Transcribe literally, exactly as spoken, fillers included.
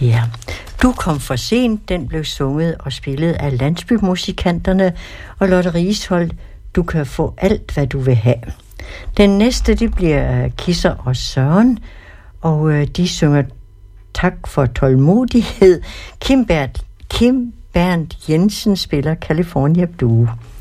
Ja, Du kom for sent, den blev sunget og spillet af Landsbymusikanterne, og Lotte Risholdt, Du kan få alt, hvad du vil have. Den næste, det bliver Kisser og Søren, og øh, de synger Tak for tålmodighed. Kim, Bert, Kim Bernd Jensen spiller California Blue.